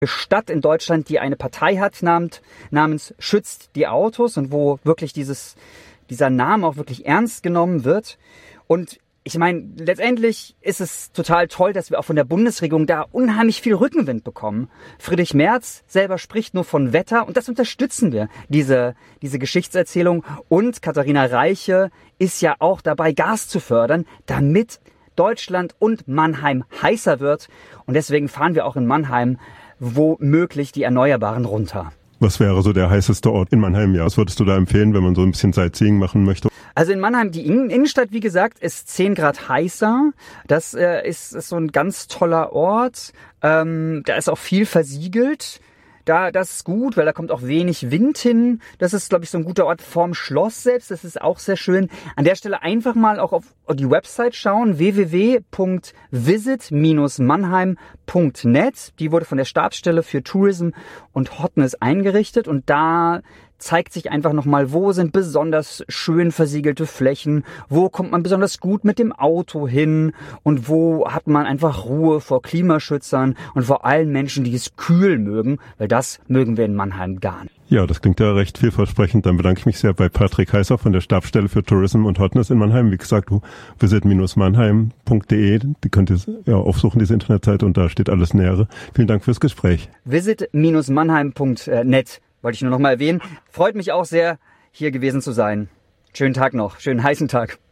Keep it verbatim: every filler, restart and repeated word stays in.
Stadt in Deutschland, die eine Partei hat namens, namens Schützt die Autos und wo wirklich dieses, dieser Name auch wirklich ernst genommen wird. Und ich meine, letztendlich ist es total toll, dass wir auch von der Bundesregierung da unheimlich viel Rückenwind bekommen. Friedrich Merz selber spricht nur von Wetter und das unterstützen wir, diese, diese Geschichtserzählung. Und Katharina Reiche ist ja auch dabei, Gas zu fördern, damit Deutschland und Mannheim heißer wird. Und deswegen fahren wir auch in Mannheim womöglich die Erneuerbaren runter. Was wäre so der heißeste Ort in Mannheim? Ja, was würdest du da empfehlen, wenn man so ein bisschen Sightseeing machen möchte? Also in Mannheim, die Innenstadt, wie gesagt, ist zehn Grad heißer. Das äh, ist, ist so ein ganz toller Ort. Ähm, da ist auch viel versiegelt. Da, das ist gut, weil da kommt auch wenig Wind hin. Das ist, glaube ich, so ein guter Ort vorm Schloss selbst. Das ist auch sehr schön. An der Stelle einfach mal auch auf die Website schauen, w w w punkt visit mannheim punkt net. Die wurde von der Stabsstelle für Tourism und Hotness eingerichtet und da zeigt sich einfach nochmal, wo sind besonders schön versiegelte Flächen, wo kommt man besonders gut mit dem Auto hin und wo hat man einfach Ruhe vor Klimaschützern und vor allen Menschen, die es kühl mögen, weil das mögen wir in Mannheim gar nicht. Ja, das klingt ja recht vielversprechend. Dann bedanke ich mich sehr bei Patrick Heißer von der Stabsstelle für Tourism und Hotness in Mannheim. Wie gesagt, visit mannheim punkt de. Die könnt ihr ja aufsuchen, diese Internetseite, und da steht alles Nähere. Vielen Dank fürs Gespräch. visit mannheim punkt net wollte ich nur noch mal erwähnen. Freut mich auch sehr, hier gewesen zu sein. Schönen Tag noch, schönen heißen Tag.